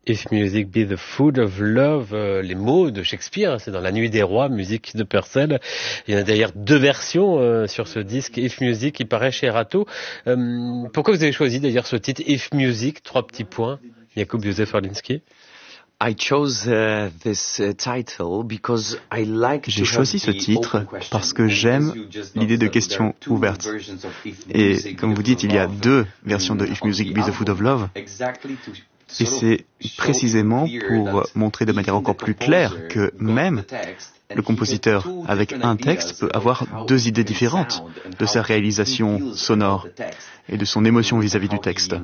If Music Be the Food of Love, les mots de Shakespeare, c'est dans La Nuit des Rois, musique de Purcell. Il y en a d'ailleurs deux versions sur ce disque, If Music, qui paraît chez Erato. Pourquoi vous avez choisi d'ailleurs ce titre, If Music, 3 petits points, Jakub Józef Orliński? J'ai choisi ce titre parce que j'aime l'idée de questions ouvertes. Et comme vous dites, il y a deux versions de If Music Be the Food of Love. Et c'est précisément pour montrer de manière encore plus claire que même le compositeur, avec un texte, peut avoir deux idées différentes de sa réalisation sonore et de son émotion vis-à-vis du texte.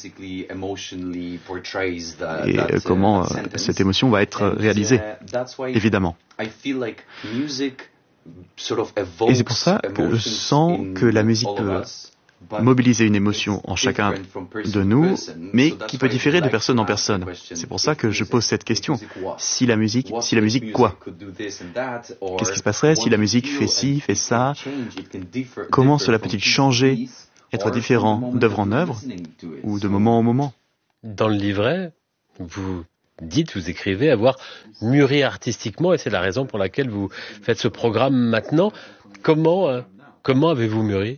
Et comment cette émotion va être réalisée, évidemment. Et c'est pour ça que je sens que la musique peut mobiliser une émotion en chacun de nous, mais qui peut différer de personne en personne. C'est pour ça que je pose cette question. Si la musique quoi? Qu'est-ce qui se passerait si la musique fait ci, fait ça? Comment cela peut-il changer, être différent d'œuvre en œuvre ou de moment en moment? Dans le livret, vous écrivez avoir mûri artistiquement, et c'est la raison pour laquelle vous faites ce programme maintenant. Comment avez-vous mûri?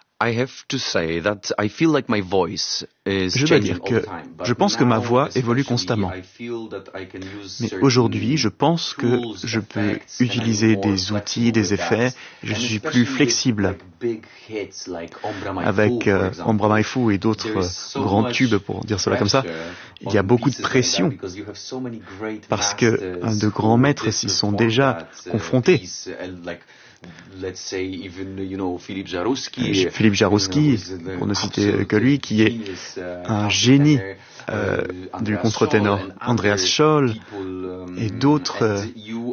Je dois dire que je pense que ma voix évolue constamment. Mais aujourd'hui, je pense que je peux utiliser des outils, des effets. Je suis plus flexible. Avec Ombra My Fou et d'autres grands tubes, pour dire cela comme ça, il y a beaucoup de pression parce que de grands maîtres s'y sont déjà confrontés. Philippe Jarouski, pour ne citer que lui, qui est un génie du contre-ténor, Andreas Scholl et d'autres.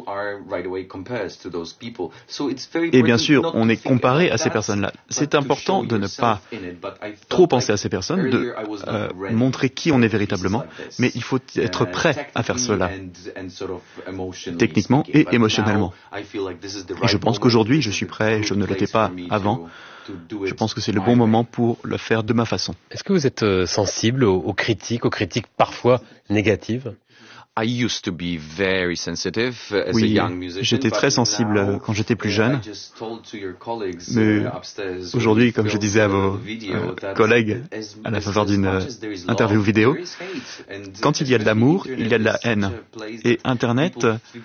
Et bien sûr, on est comparé à ces personnes-là. C'est important de ne pas trop penser à ces personnes, de montrer qui on est véritablement, mais il faut être prêt à faire cela, techniquement et émotionnellement. Et je pense qu'aujourd'hui, je suis prêt, je ne l'étais pas avant. Je pense que c'est le bon moment pour le faire de ma façon. Est-ce que vous êtes sensible aux critiques parfois négatives? Oui, j'étais très sensible quand j'étais plus jeune. Mais aujourd'hui, comme je disais à vos collègues à la faveur d'une interview vidéo, quand il y a de l'amour, il y a de la haine. Et Internet,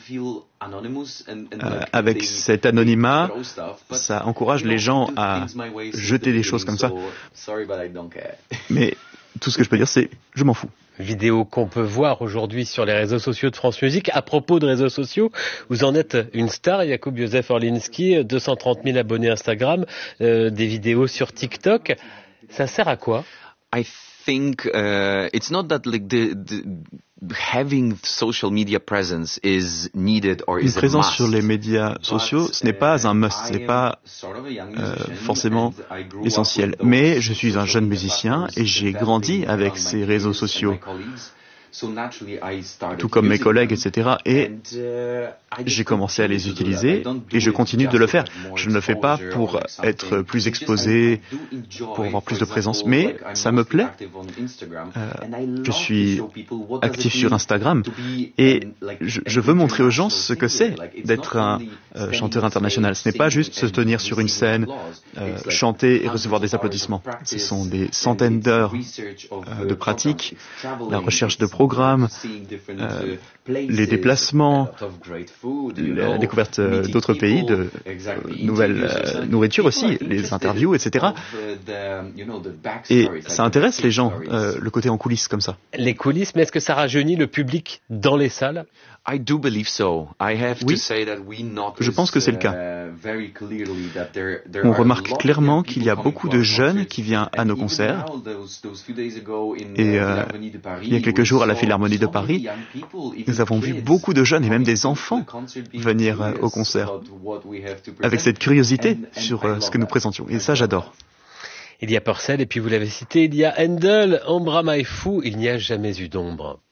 avec cet anonymat, ça encourage les gens à jeter des choses comme ça. Mais tout ce que je peux dire, c'est je m'en fous. Vidéo qu'on peut voir aujourd'hui sur les réseaux sociaux de France Musique. À propos de réseaux sociaux, vous en êtes une star, Jakub Józef Orliński, 230 000 abonnés Instagram, des vidéos sur TikTok. Ça sert à quoi? It's not that having social media presence is needed or is a must. Une présence sur les médias sociaux, ce n'est pas un must, ce n'est pas forcément essentiel. Mais je suis un jeune musicien et j'ai grandi avec ces réseaux sociaux, tout comme mes collègues, etc. Et j'ai commencé à les utiliser et je continue de le faire. Je ne le fais pas pour être plus exposé, pour avoir plus de présence, mais ça me plaît. Je suis actif sur Instagram et je veux montrer aux gens ce que c'est d'être un chanteur international. Ce n'est pas juste se tenir sur une scène, chanter et recevoir des applaudissements. Ce sont des centaines d'heures de pratique, la recherche de programmes, les déplacements, la découverte d'autres pays, de nouvelles nourritures aussi, les interviews, etc. Et ça intéresse les gens, le côté en coulisses comme ça. Les coulisses, mais est-ce que ça rajeunit le public dans les salles? Oui, je pense que c'est le cas. On remarque clairement qu'il y a beaucoup de jeunes qui viennent à nos concerts. Et il y a quelques jours à la Philharmonie de Paris, nous avons vu beaucoup de jeunes et même des enfants venir au concert avec cette curiosité sur ce que nous présentions. Et ça, j'adore. Il y a Purcell, et puis vous l'avez cité, il y a Handel, Ombra My Fou, il n'y a jamais eu d'ombre.